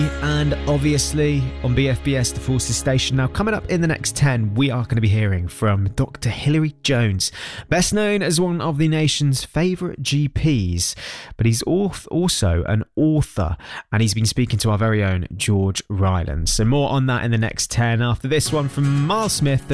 And obviously on BFBS, the Forces Station. Now, coming up in the next 10, we are going to be hearing from Dr. Hilary Jones, best known as one of the nation's favourite GPs, but he's also an author, and he's been speaking to our very own George Ryland. So more on that in the next 10 after this one from Miles Smith.